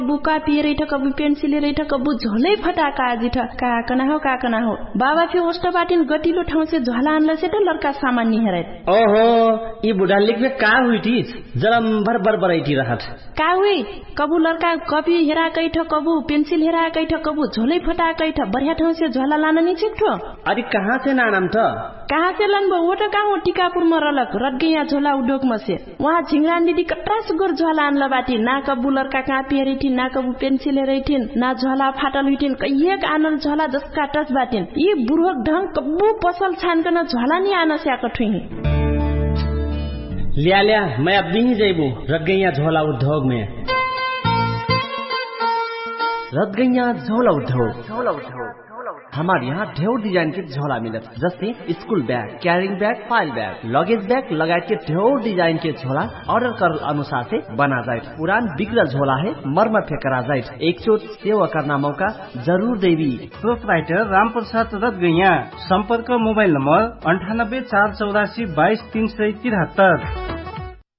कबु कापी रैठ कबु पेन्सिल रैठ कबु झोलै फटाका जिठ काकना हो बाबा फे होस्ट बाटिन गटिलो ठाउँ से झोला आनला से त लड़का सामान्य हेरे ओहो ई बुढा लिखबे का हुइटी जलम भर बरैठी रहत का हुई कबु लड़का कपी हेरा कैठ कबु पेन्सिल हेरा कैठ कबु झोलै फटा कैठ बढ़िया ठाउँ से झोला लान नि छिक्ठो अरे कहाँ से नाम त कहाँ से लन वो त कहाँ टिकापुर में रलक रटगैया झोला उद्योग में से वहाँ झिंगरान दीदी कट्रास गोर झोला आनला बाटी ना कबु लड़का कापी हेरिथिन ना कबु पेन्सिल हेरिथिन ना झोला फाटल हुइथिन कहिएक आनल झोला जसका टच बाटिन यी बुढोक ढंग कबु पसल छानकन झोला नि आन स्याक ठुही लिया मैं अब नहीं जाइबू रटगैया झोला उद्योग में रटगैया झोला उद्योग हमारे यहाँ ढेर डिजाइन के झोला मिलत जैसे school bag carrying bag file bag luggage bag लगायत के ढेर डिजाइन के झोला ऑर्डर कर अनुसार से बना जाए पुरान बिगड़ल झोला है मरम्मत करा जाए एक चोट सेवा करना मौका जरूर देवी प्रोपराइटर रामप्रसाद रटगैया संपर्क मोबाइल नंबर 98 484 22 373